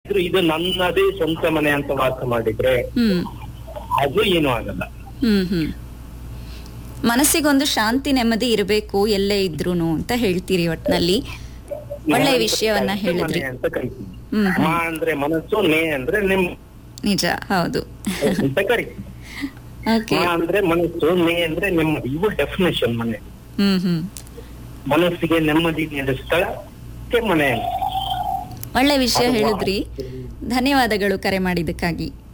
ಇದ್ರು ಇದು ನನ್ನದೇ ಸ್ವಂತ ಮನೆ ಅಂತ ವಾಸ ಮಾಡಿದ್ರೆ ಅದು ಏನೂ ಆಗಲ್ಲ. ಮನಸ್ಸಿಗೊಂದು ಶಾಂತಿ ನೆಮ್ಮದಿ ಇರಬೇಕು ಎಲ್ಲೇ ಇದ್ರೂನು ಅಂತ ಹೇಳ್ತೀರಿ. ಒಟ್ನಲ್ಲಿ ಒಳ್ಳೆ ವಿಷಯವನ್ನ ಹೇಳಿದ್ರಿ. ಅಂತ ಕರಿತೀನಿ. ಮಾ ಅಂದ್ರೆ ಮನಸ್ಸು, ನೇ ಅಂದ್ರೆ ನಿಜ, ಹೌದು ಅಂತ ಕರಿತೀನಿ. ಮಾ ಅಂದ್ರೆ ಮನಸ್ಸು, ನೇ ಅಂದ್ರೆ ನೆಮ್ಮದಿ. ಇವು ಡೆಫಿನೇಷನ್ ಮನೆ. ಮನಸ್ಸಿಗೆ ನೆಮ್ಮದಿ ನೀಡುವ ಸ್ಥಳಕ್ಕೆ ಮನೆ. ಒಳ್ಳೆ ವಿಷಯ ಹೇಳಿದ್ರಿ. ಧನ್ಯವಾದಗಳು ಕರೆ ಮಾಡಿದ್ದಕ್ಕಾಗಿ.